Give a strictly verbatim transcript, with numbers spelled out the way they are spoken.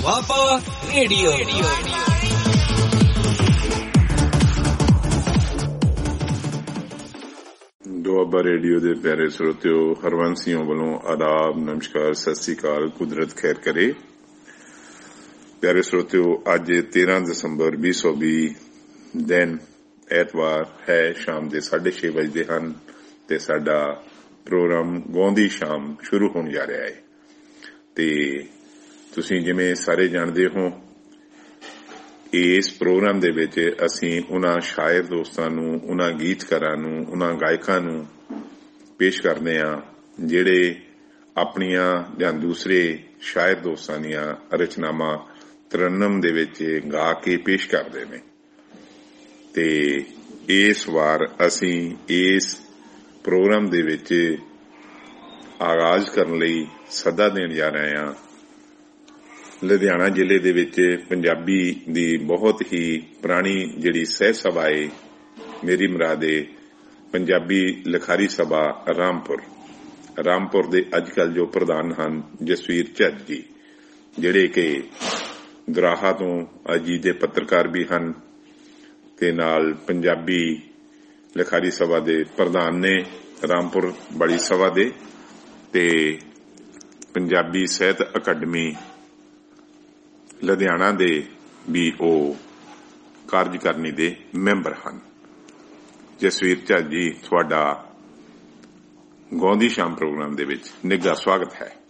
Doaba radio. Doaba radio ਦੇ ਪਿਆਰੇ ਸਰੋਤਿਓ, ਹਰਵੰਸੀਆਂ ਵੱਲੋਂ ਆਦਾਬ, ਨਮਸਕਾਰ, ਸਤਿ ਸ੍ਰੀ ਅਕਾਲ। ਕੁਦਰਤ ਖੈਰ ਕਰੇ। ਪਿਆਰੇ ਸਰੋਤਿਓ, ਅੱਜ ਤੇਰਾਂ ਦਸੰਬਰ ਵੀਹ ਸੌ ਵੀਹ ਦਿਨ ਐਤਵਾਰ ਹੈ। ਸ਼ਾਮ ਦੇ ਸਾਢੇ ਛੇ ਵਜਦੇ ਹਨ ਤੇ ਸਾਡਾ ਪ੍ਰੋਗਰਾਮ ਗਾਉਂਦੀ ਸ਼ਾਮ ਸ਼ੁਰੂ ਹੋਣ ਜਾ ਰਿਹਾ ਹੈ। ਤੇ ਤੁਸੀਂ ਜਿਵੇਂ ਸਾਰੇ ਜਾਣਦੇ ਹੋ, ਇਸ ਪ੍ਰੋਗਰਾਮ ਦੇ ਵਿੱਚ ਅਸੀਂ ਉਹਨਾਂ ਸ਼ਾਇਰ ਦੋਸਤਾਂ ਨੂੰ, ਉਹਨਾਂ ਗੀਤਕਾਰਾਂ ਨੂੰ, ਉਹਨਾਂ ਗਾਇਕਾਂ ਨੂੰ ਪੇਸ਼ ਕਰਦੇ ਹਾਂ ਜਿਹੜੇ ਆਪਣੀਆਂ ਜਾਂ ਦੂਸਰੇ ਸ਼ਾਇਰ ਦੋਸਤਾਂ ਦੀਆਂ ਰਚਨਾਵਾਂ ਤਰੰਨਮ ਦੇ ਵਿੱਚ ਗਾ ਕੇ ਪੇਸ਼ ਕਰਦੇ ਨੇ। ਤੇ ਇਸ ਵਾਰ ਅਸੀਂ ਇਸ ਪ੍ਰੋਗਰਾਮ ਦੇ ਵਿੱਚ ਆਗਾਜ਼ ਕਰਨ ਲਈ ਸੱਦਾ ਦੇਣ ਜਾ ਰਹੇ ਹਾਂ। ਲੁਧਿਆਣਾ ਜ਼ਿਲ੍ਹੇ ਦੇ ਵਿੱਚ ਪੰਜਾਬੀ ਦੀ ਬਹੁਤ ਹੀ ਪੁਰਾਣੀ ਜਿਹੜੀ ਸਹਿ ਸਭਾ ਹੈ, ਮੇਰੀ ਮੁਰਾਦ ਹੈ ਪੰਜਾਬੀ ਲਿਖਾਰੀ ਸਭਾ ਰਾਮਪੁਰ ਰਾਮਪੁਰ ਦੇ ਅੱਜ ਕੱਲ੍ਹ ਜੋ ਪ੍ਰਧਾਨ ਹਨ ਜਸਵੀਰ ਝੱਜ ਜੀ, ਜਿਹੜੇ ਕਿ ਦੁਰਾਹਾ ਤੋਂ ਅਜੀਤ ਦੇ ਪੱਤਰਕਾਰ ਵੀ ਹਨ ਤੇ ਨਾਲ ਪੰਜਾਬੀ ਲਿਖਾਰੀ ਸਭਾ ਦੇ ਪ੍ਰਧਾਨ ਨੇ ਰਾਮਪੁਰ ਬੜੀ ਸਭਾ ਦੇ, ਤੇ ਪੰਜਾਬੀ ਸਾਹਿਤ ਅਕੈਡਮੀ ਲੁਧਿਆਣਾ ਦੇ ਵੀ ਉਹ ਕਾਰਜਕਾਰਨੀ ਦੇ ਮੈਂਬਰ ਹਨ। ਜਸਵੀਰ ਝੱਜ ਜੀ, ਤੁਹਾਡਾ ਗਾਉਂਦੀ ਸ਼ਾਮ ਪ੍ਰੋਗਰਾਮ ਦੇ ਵਿੱਚ ਨਿੱਘਾ ਸਵਾਗਤ ਹੈ।